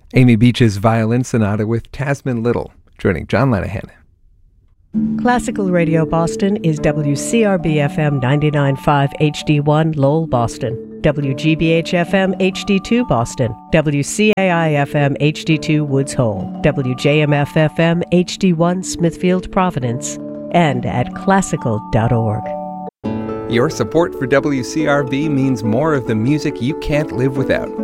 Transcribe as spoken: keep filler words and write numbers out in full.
Amy Beach's Violin Sonata with Tasman Little, joining John Lanahan. Classical Radio Boston is W C R B F M ninety-nine point five H D one Lowell, Boston, W G B H F M H D two Boston, W C A I F M H D two Woods Hole, W J M F F M H D one Smithfield, Providence, and at classical dot org. Your support for W C R B means more of the music you can't live without.